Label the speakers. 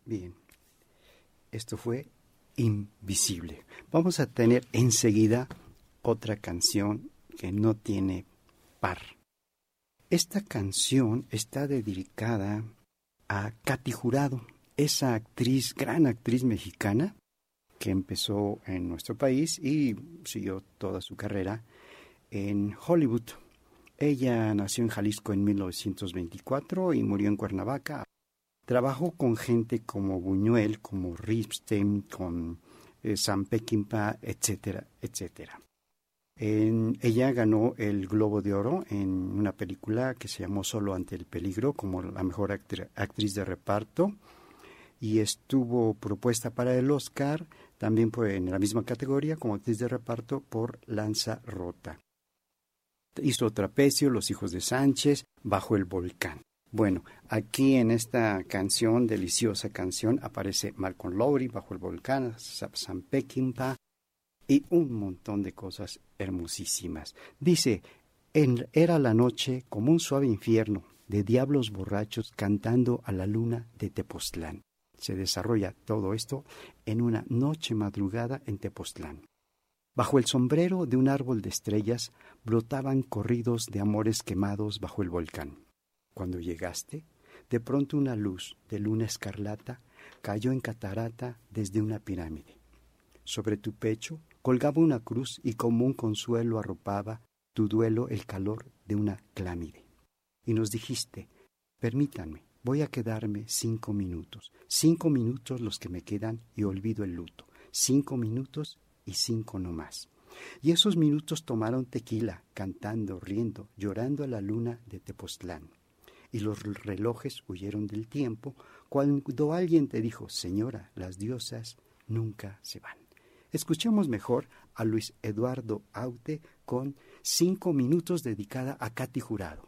Speaker 1: Bien, esto fue Invisible. Vamos a tener enseguida otra canción que no tiene par. Esta canción está dedicada a Katy Jurado, esa actriz, gran actriz mexicana que empezó en nuestro país y siguió toda su carrera en Hollywood. Ella nació en Jalisco en 1924 y murió en Cuernavaca. Trabajó con gente como Buñuel, como Ripstein, con Sam Peckinpah, etcétera, etcétera. Ella ganó el Globo de Oro en una película que se llamó Solo ante el peligro, como la mejor actriz de reparto, y estuvo propuesta para el Oscar, también en la misma categoría, como actriz de reparto, por Lanzarrota. Hizo Trapecio, Los hijos de Sánchez, Bajo el volcán. Bueno, aquí en esta canción, deliciosa canción, aparece Malcolm Lowry, Bajo el volcán, Sam Peckinpah y un montón de cosas hermosísimas. Dice, era la noche como un suave infierno de diablos borrachos cantando a la luna de Tepoztlán. Se desarrolla todo esto en una noche madrugada en Tepoztlán. Bajo el sombrero de un árbol de estrellas brotaban corridos de amores quemados bajo el volcán. Cuando llegaste, de pronto una luz de luna escarlata cayó en catarata desde una pirámide. Sobre tu pecho colgaba una cruz y como un consuelo arropaba tu duelo el calor de una clámide. Y nos dijiste, permítanme, voy a quedarme 5 minutos. 5 minutos los que me quedan y olvido el luto. 5 minutos y 5 no más. Y esos minutos tomaron tequila, cantando, riendo, llorando a la luna de Tepoztlán. Y los relojes huyeron del tiempo cuando alguien te dijo, señora, las diosas nunca se van. Escuchemos mejor a Luis Eduardo Aute con 5 minutos dedicada a Katy Jurado.